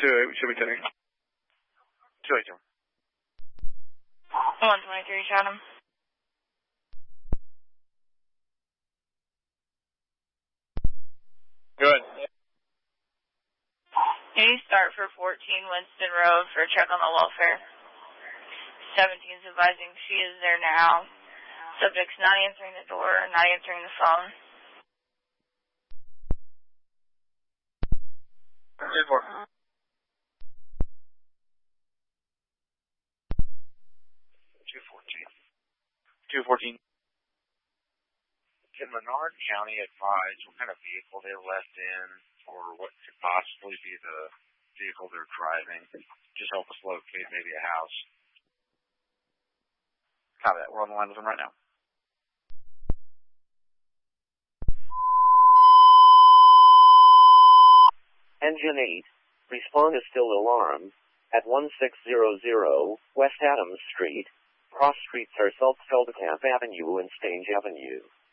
should be 10. 282. 123, shot him. Good. Any start for 14 Winston Road for a check on the welfare. 17's advising she is there now. Subject's not answering the door, not answering the phone. 2-4. 214. Can Menard County advise what kind of vehicle they left in, or what could possibly be the vehicle they're driving? Just help us locate maybe a house. Copy that. We're on the line with them right now. Engine 8. Respond is still alarmed. At 1600 West Adams Street. Cross streets are Feldkamp Avenue and Stange Avenue.